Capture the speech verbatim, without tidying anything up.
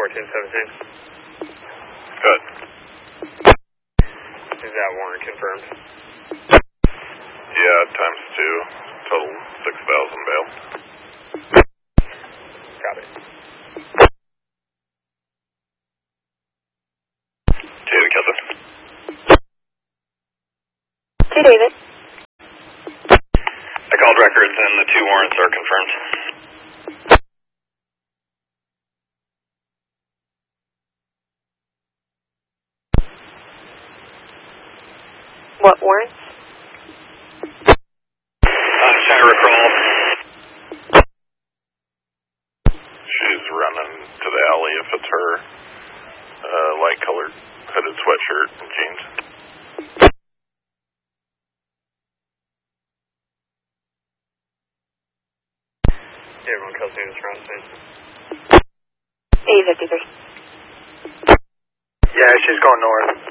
fourteen seventeen. Good. Is that warrant confirmed? Yeah, times two. Total six thousand bail. Got it. David Kessler. Hey, David. I called records and the two warrants are confirmed. What warrants? I'm just trying to recall. She's running to the alley if it's her. Uh, light colored hooded sweatshirt and jeans. Everyone kills me this round soon. A fifty-three. Yeah, she's going north.